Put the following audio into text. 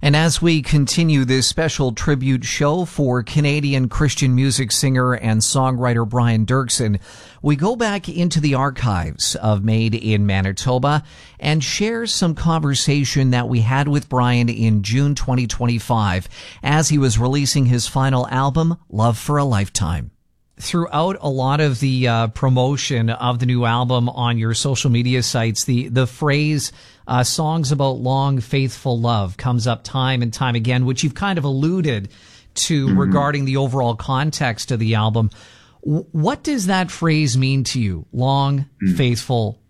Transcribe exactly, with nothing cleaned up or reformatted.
And as we continue this special tribute show for Canadian Christian music singer and songwriter Brian Doerksen, we go back into the archives of Made in Manitoba and share some conversation that we had with Brian in June twenty twenty-five as he was releasing his final album, Love for a Lifetime. Throughout a lot of the uh, promotion of the new album on your social media sites, the the phrase uh, songs about long, faithful love comes up time and time again, which you've kind of alluded to mm-hmm. regarding the overall context of the album. W- what does that phrase mean to you? Long, mm-hmm. faithful